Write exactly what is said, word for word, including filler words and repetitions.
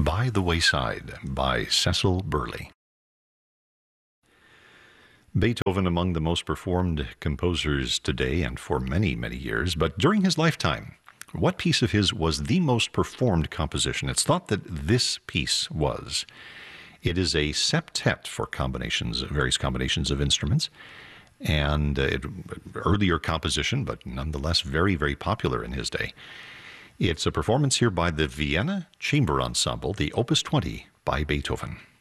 By the Wayside by Cecil Burley. Beethoven among the most performed composers today and for many, many years, but during his lifetime, what piece of his was the most performed composition? It's thought that this piece was. It is a septet for combinations, various combinations of instruments, and uh, it, earlier composition, but nonetheless very, very popular in his day. It's a performance here by the Vienna Chamber Ensemble, the Opus twenty by Beethoven.